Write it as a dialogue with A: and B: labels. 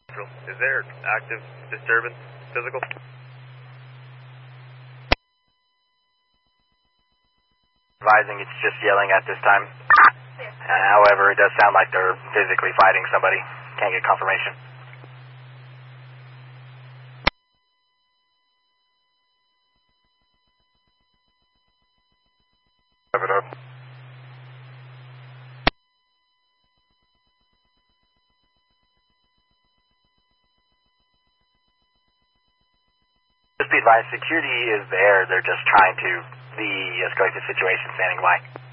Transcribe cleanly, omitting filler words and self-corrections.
A: Is there active disturbance, physical?
B: Advising it's just yelling at this time. However, it does sound like they're physically fighting somebody. Can't get confirmation. Have it up. Just be advised, security is there. They're just trying to de-escalate the situation, standing by.